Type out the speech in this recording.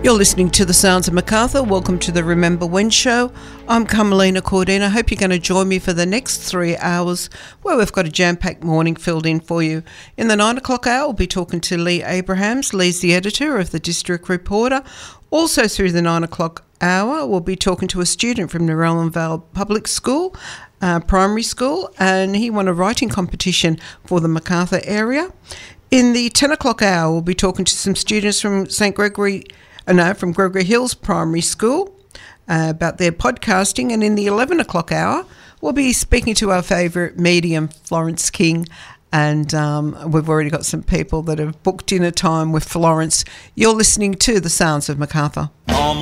You're listening to The Sounds of Macarthur. Welcome to the Remember When show. I'm Carmelina Cordina. I hope you're going to join me for the next 3 hours where we've got a jam-packed morning filled in for you. In the 9 o'clock hour, we'll be talking to Lee Abrahams. Lee's the editor of the District Reporter. Also through the 9 o'clock hour, we'll be talking to a student from Narellan Vale Public School, primary school, and he won a writing competition for the Macarthur area. In the 10 o'clock hour, we'll be talking to some students from from Gregory Hills Primary School about their podcasting. And in the 11 o'clock hour, we'll be speaking to our favourite medium, Florence King. And we've already got some people that have booked in a time with Florence. You're listening to The Sounds of Macarthur.